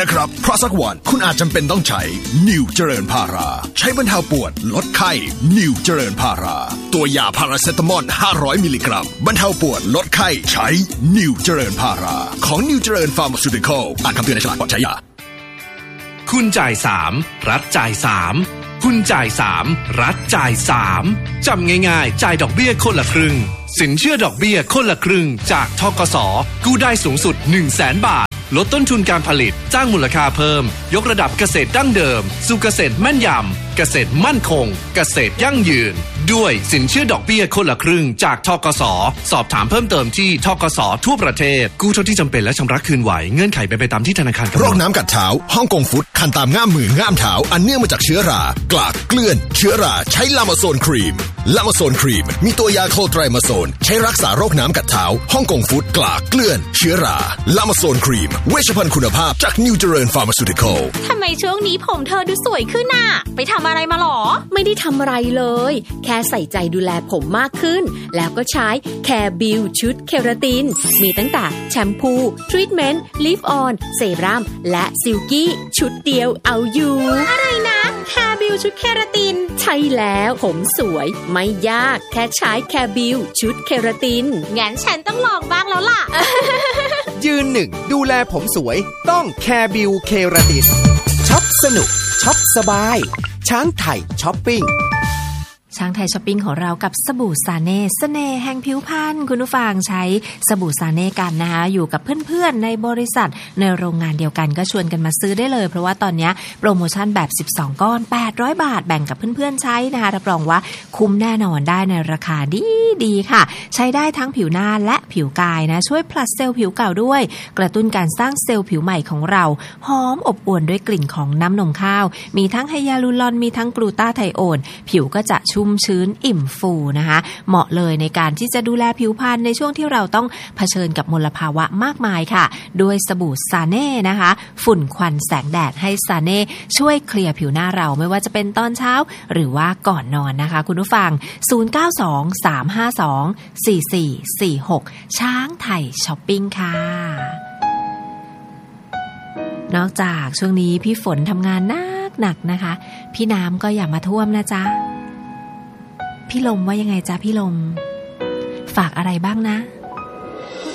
นะครับเพราะสักวันคุณอาจจำเป็นต้องใช้นิวเจริญพาราใช้บรรเทาปวดลดไข้นิวเจริญพาราตัวยาพาราเซตามอล500มิลลิกรัมบรรเทาปวดลดไข้ใช้นิวเจริญพาราของนิวเจริญฟาร์มาซูติคอลอ่านคำเตือนในฉลากก่อนใช้ยาคุณจ่าย3รัฐจ่าย3คุณจ่าย3รัฐจ่าย3จำง่ายๆจ่ายดอกเบี้ยคนละครึ่งสินเชื่อดอกเบี้ยคนละครึ่งจากธกส.กู้ได้สูงสุด 100,000 บาทลดต้นทุนการผลิตสร้างมูลค่าเพิ่มยกระดับเกษตรดั้งเดิมสู่เกษตรแม่นยำเกษตรมั่นคงเกษตรยั่งยืนด้วยสินเชื่อดอกเบี้ยคนละครึ่งจากธกส.สอบถามเพิ่มเติมที่ธกส.ทั่วประเทศกู้เท่าที่จำเป็นและชำระคืนไหวเงื่อนไขเป็นไปตามที่ธนาคารกำหนดโรคน้ำกัดเท้าฮ่องกงฟุตคันตามง่ามมือง่ามเท้าอันเนื่องมาจากเชื้อรากลากเกลื่อนเชื้อราใช้ลามาโซนครีมลามาโซนครีมมีตัวยาโคไตรมาโซนใช้รักษาโรคน้ำกัดเท้าฮ่องกงฟุตกลากเกลื่อนเชื้อราลามาโซนครีมเวชภัณฑ์คุณภาพจากนิวเจริญฟาร์มาซูติคอลทำไมช่วงนี้ผมเธอดูสวยขึ้นน่ะไปทำอะไรมาหรอไม่ได้ทำอะไรเลยแค่ใส่ใจดูแลผมมากขึ้นแล้วก็ใช้แคร์บิลชุดเคราตินมีตั้งแต่แชมพูทรีทเมนต์ลิฟออนเซรั่มและซิลกี้ชุดเดียวเอาอยู่อะไรนะแคร์บิลชุดเคราตินใช่แล้วผมสวยไม่ยากแค่ใช้แคร์บิลชุดเคราตินงั้นฉันต้องลองบ้างแล้วล่ะยืนหนึ่งดูแลผมสวยต้องแคร์บิลเคราตินช็อปสนุกช็อปสบายช้างไทยช้อปปิ้งช้างไทยช้อปปิ้งของเรากับสบู่ซาเน่เสน่ห์แห่งผิวพรรณคุณผู้ฟังใช้สบู่ซาเน่กันนะคะอยู่กับเพื่อนๆในบริษัทในโรงงานเดียวกันก็ชวนกันมาซื้อได้เลยเพราะว่าตอนนี้โปรโมชั่นแบบ12ก้อน800บาทแบ่งกับเพื่อนๆใช้นะคะรับรองว่าคุ้มแน่นอนได้ในราคาดีๆค่ะใช้ได้ทั้งผิวหน้าและผิวกายนะช่วยผลัดเซลล์ผิวเก่าด้วยกระตุ้นการสร้างเซลล์ผิวใหม่ของเราหอมอบอวลด้วยกลิ่นของน้ำนมข้าวมีทั้งไฮยาลูรอนมีทั้งกลูตาไทโอนผิวก็จะชุ่มชื้นอิ่มฟูนะคะเหมาะเลยในการที่จะดูแลผิวพรรณในช่วงที่เราต้องเผชิญกับมลภาวะมากมายค่ะด้วยสบู่ซาเน่นะคะฝุ่นควันแสงแดดให้ซาเน่ช่วยเคลียร์ผิวหน้าเราไม่ว่าจะเป็นตอนเช้าหรือว่าก่อนนอนนะคะคุณผู้ฟัง0923524446ช้างไทยช้อปปิ้งค่ะนอกจากช่วงนี้พี่ฝนทำงานหนักนะคะพี่น้ำก็อย่ามาท่วมนะจ๊ะพี่ลมว่ายังไงจ๊ะพี่ลมฝากอะไรบ้างนะ